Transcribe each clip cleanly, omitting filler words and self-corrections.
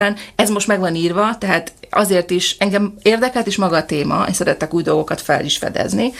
Ez most meg van írva, tehát azért is engem érdekelt is maga a téma, én szeretek új dolgokat fel is fedezni,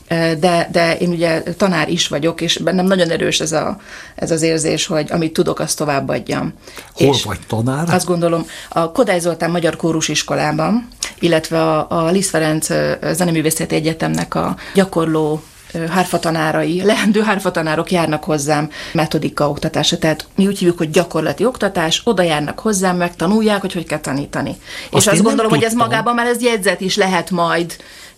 de én ugye tanár is vagyok, és bennem nagyon erős ez az érzés, hogy amit tudok, azt továbbadjam. Hol vagy tanár? Azt gondolom, a Kodály Zoltán Magyar Kórusiskolában, illetve a Liszt Ferenc Zeneművészeti Egyetemnek a gyakorló hárfatanárai, leendő hárfatanárok járnak hozzám metodika oktatásra. Tehát mi úgy hívjuk, hogy gyakorlati oktatás, oda járnak hozzám, megtanulják, hogy kell tanítani. És azt gondolom, hogy ez magában már ez jegyzet is lehet majd.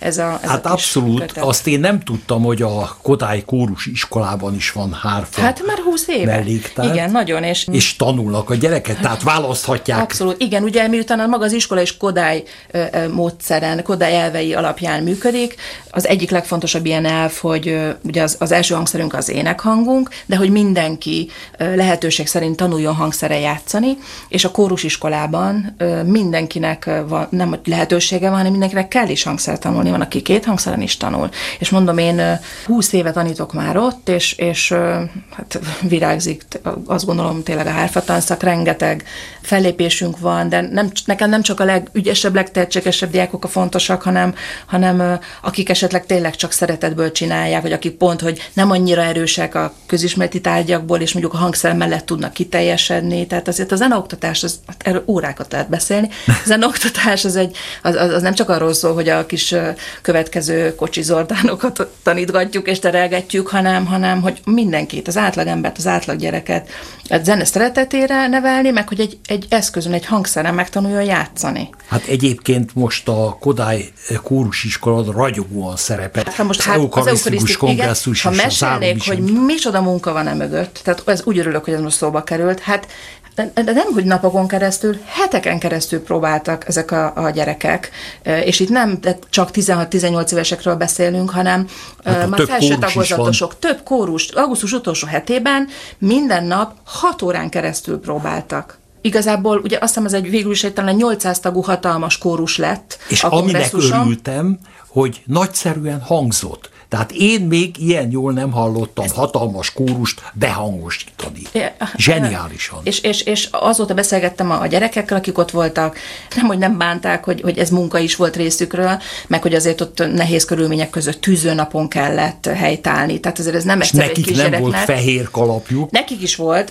Hát abszolút, kötet. Azt én nem tudtam, hogy a Kodály Kórus iskolában is van hárfa. Hát már 20 éve. Melléktár. Igen, nagyon. És tanulnak a gyerekek, tehát választhatják. Abszolút, igen, ugye miután maga az iskola is Kodály módszeren, Kodály elvei alapján működik, az egyik legfontosabb ilyen elv, hogy ugye az első hangszerünk az énekhangunk, de hogy mindenki lehetőség szerint tanuljon hangszere játszani, és a kórusiskolában mindenkinek van, nem lehetősége van, hanem mindenkinek kell is hangszer tanulni. Van, aki 2 hangszeren is tanul. És mondom, én 20 éve tanítok már ott, és hát virágzik, azt gondolom tényleg a hárfatanszak, rengeteg fellépésünk van, de nekem nem csak a legügyesebb, legtehetségesebb diákok a fontosak, hanem akik esetleg tényleg csak szeretetből csinálják, vagy akik pont, hogy nem annyira erősek a közismereti tárgyakból, és mondjuk a hangszer mellett tudnak kiteljesedni. Tehát azért a zeneoktatás, erről órákat lehet beszélni. A zeneoktatás az nem csak arról szól, hogy a kis következő Kocsi Zoltánokat tanítgatjuk és terelgetjük, hanem hogy mindenkit, az átlagembert, az átlaggyereket a zene szeretetére nevelni, meg hogy egy eszközön, egy hangszeren megtanuljon játszani. Hát egyébként most a Kodály Kórusiskola ragyogóan szerepel. Hát most az eukarisztikus kongresszus, ha mesélnék, hogy micsoda munka van mögött, tehát ez úgy örülök, hogy ez most szóba került, hát de nem, hogy napokon keresztül, heteken keresztül próbáltak ezek a gyerekek, és itt nem csak 16-18 évesekről beszélünk, hanem már felső tagozatosok, több kórus, augusztus utolsó hetében minden nap 6 órán keresztül próbáltak. Igazából ugye azt hiszem, ez végül is talán 800 tagú hatalmas kórus lett. És aminek örültem, hogy nagyszerűen hangzott. Tehát én még ilyen jól nem hallottam hatalmas kórust behangosítani. Zseniálisan. És azóta beszélgettem a gyerekekkel, akik ott voltak, nem bánták, hogy ez munka is volt részükről, meg hogy azért ott nehéz körülmények között tűzőnapon kellett helytállni. Tehát azért ez nem egyszerű egy kis gyereknek. Nekik nem volt fehér kalapjuk. Nekik is volt.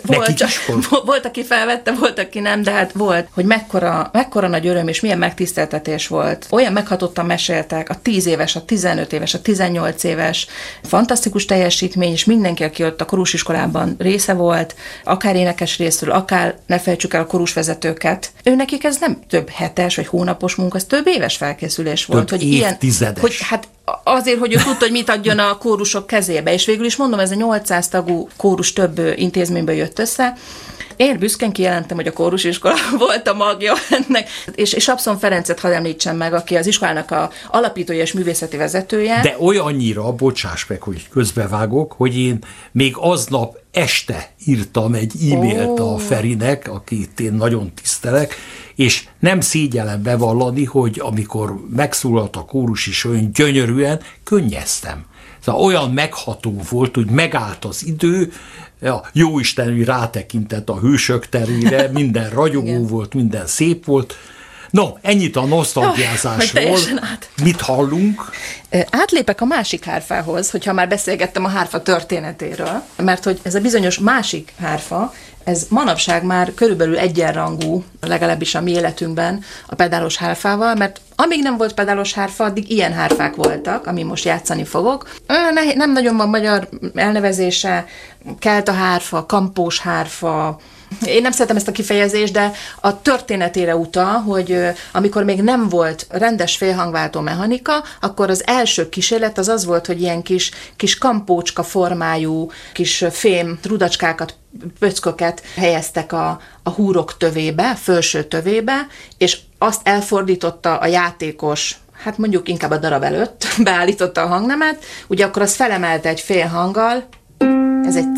Volt, aki felvette, volt, aki nem, de hát volt, hogy mekkora nagy öröm és milyen megtiszteltetés volt. Olyan meghatottan meséltek, a 10 éves, a 15 éves, a 18 éves, fantasztikus teljesítmény, és mindenki, aki ott a kórusiskolában része volt, akár énekes részről, akár ne felejtsük el a kórusvezetőket. Nekik ez nem több hetes vagy hónapos munka, ez több éves felkészülés volt. Több évtizedes. Hogy hát azért, hogy ő tudta, hogy mit adjon a kórusok kezébe, és végül is mondom, ez a 800 tagú kórus több intézményből jött össze. Én büszkén kijelentem, hogy a kórusiskola volt a magja ennek, és Abszon Ferencet hadd említsem meg, aki az iskolának a alapítója és művészeti vezetője. De olyannyira, bocsáss meg, hogy közbevágok, hogy én még aznap este írtam egy e-mailt a Ferinek, akit én nagyon tisztelek, és nem szégyellem bevallani, hogy amikor megszólalt a kórus is olyan gyönyörűen, könnyeztem. Szóval olyan megható volt, hogy megállt az idő, a jóisten, hogy rátekintett a hősök terére, minden ragyogó volt, minden szép volt. No, ennyit a nosztalgiázásról. Mit hallunk? Átlépek a másik hárfához, hogyha már beszélgettem a hárfa történetéről, mert hogy ez a bizonyos másik hárfa, ez manapság már körülbelül egyenrangú, legalábbis a mi életünkben a pedálos hárfával, mert amíg nem volt pedálos hárfa, addig ilyen hárfák voltak, ami most játszani fogok. Nem nagyon van magyar elnevezése, kelta hárfa, kampós hárfa. Én nem szeretem ezt a kifejezést, de a történetére utal, hogy amikor még nem volt rendes félhangváltó mechanika, akkor az első kísérlet az volt, hogy ilyen kis kampócska formájú, kis fém rudacskákat, pöcköket helyeztek a húrok tövébe, felső tövébe, és azt elfordította a játékos, hát mondjuk inkább a darab előtt, beállította a hangnemet, ugye akkor az felemelte egy fél hanggal, ez egy C,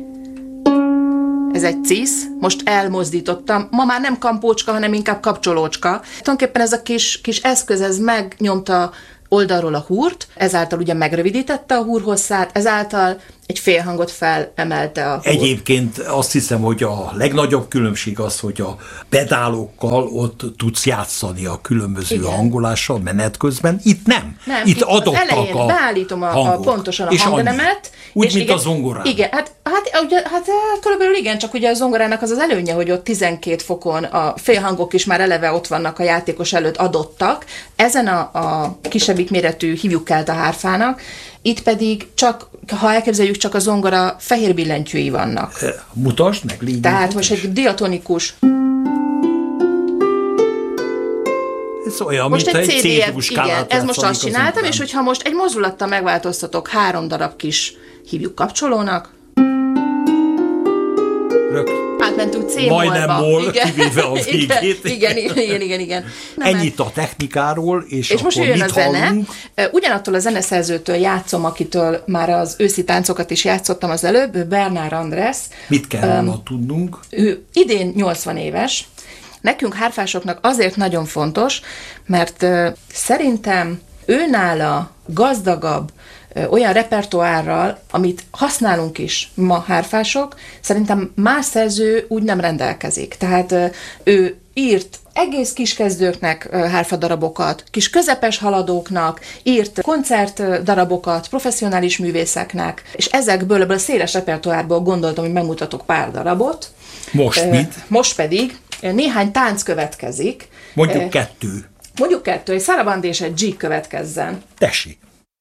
ez egy cisz, most elmozdítottam, ma már nem kampócska, hanem inkább kapcsolócska. Tulajdonképpen ez a kis eszköz, ez megnyomta oldalról a húrt, ezáltal ugye megrövidítette a húrhosszát, ezáltal egy félhangot felemelte a hang. Egyébként azt hiszem, hogy a legnagyobb különbség az, hogy a pedálokkal ott tudsz játszani a különböző hangolással menet közben. Itt nem. Itt adottak az elején a beállítom pontosan a hangnemet. Úgy, mint a zongorán. Igen, hát körülbelül igen, csak ugye a zongorának az előnye, hogy ott 12 fokon a félhangok is már eleve ott vannak a játékos előtt adottak. Ezen a kisebbik méretű hívjuk kelt a hárfának, itt pedig csak, ha elképzeljük, csak a zongora fehér billentyűi vannak. Mutasd meg, légy. Tehát most egy diatonikus. Ez olyan, most mint egy C-dur skálát. Igen, ez most azt csináltam, és hogyha most egy mozdulattal megváltoztatok 3 darab kis hívjuk kapcsolónak, átmentünk C-molba. Majdnem mol, kivéve a végét. Igen. Ennyit a technikáról, és most jön a zene. Ugyanattól a zeneszerzőtől játszom, akitől már az őszi táncokat is játszottam az előbb, Bernard András. Mit kell róla tudnunk? Ő idén 80 éves. Nekünk hárfásoknak azért nagyon fontos, mert szerintem őnála gazdagabb, olyan repertoárral, amit használunk is ma hárfások, szerintem más szerző úgy nem rendelkezik. Tehát ő írt egész kiskezdőknek hárfadarabokat, kis közepes haladóknak, írt koncertdarabokat professzionális művészeknek, és ezekből a széles repertoárból gondoltam, hogy megmutatok pár darabot. Most mit? Most pedig néhány tánc következik. Mondjuk 2. Mondjuk 2, egy szaraband és egy dzsík következzen. Tessék.